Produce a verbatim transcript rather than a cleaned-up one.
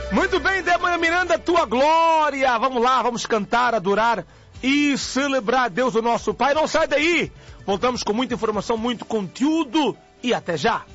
Muito bem, Débora Miranda, tua glória. Vamos lá, vamos cantar, adorar e celebrar Deus, o nosso Pai. Não sai daí. Voltamos com muita informação, muito conteúdo e até já.